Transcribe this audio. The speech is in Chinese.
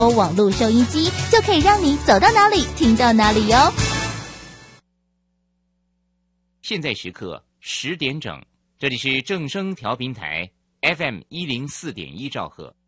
网络收音机，就可以让你走到哪里听到哪里哟。 现在时刻10点整，这里是正声调频台 FM104.1兆赫。